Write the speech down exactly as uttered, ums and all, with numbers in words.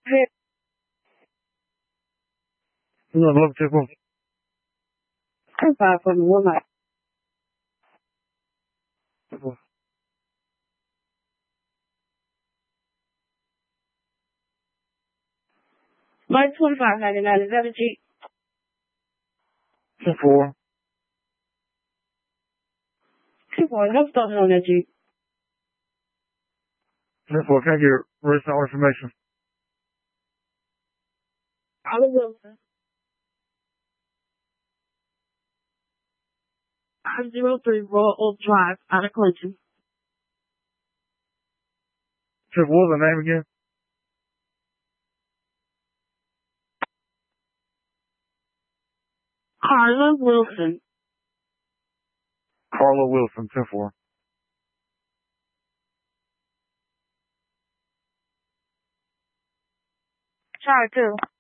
You want to look at one? I'm five from one night. Mike twenty-five ninety-nine. Is that a Jeep? Ten four. Two boys. I'm starting on that Jeep. Ten four. Can I get rest all information? Olive Wilson. five zero three Royal Oak Drive, out of Clinton. Ten four. What was the name again? Carla Wilson. Carla Wilson. Ten four. Sorry, too.